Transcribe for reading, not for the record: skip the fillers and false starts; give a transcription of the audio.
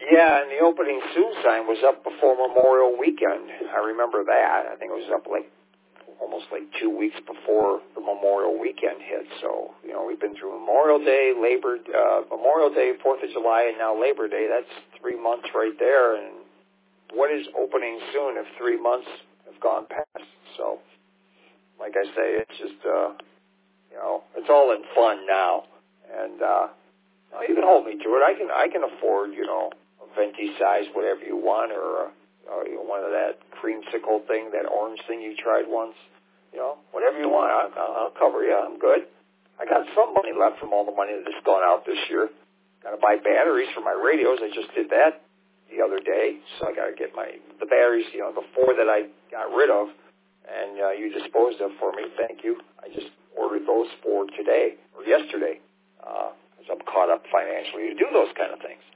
Yeah, and the opening soon sign was up before Memorial Weekend. I remember that. I think it was up almost 2 weeks before the Memorial Weekend hit. So, we've been through Memorial Day, Memorial Day, 4th of July, and now Labor Day. That's 3 months right there. And what is opening soon if 3 months have gone past? So, like I say, it's just, it's all in fun now. And you can hold me to it. I can afford, a venti size, whatever you want, or one of that creamsicle thing, that orange thing you tried once. Whatever you want, I'll cover you. I'm good. I got some money left from all the money that's gone out this year. Got to buy batteries for my radios. I just did that the other day, so I got to get the batteries, the 4 that I got rid of, and you disposed of for me. Thank you. I just ordered those 4 today or yesterday, because I'm caught up financially to do those kind of things.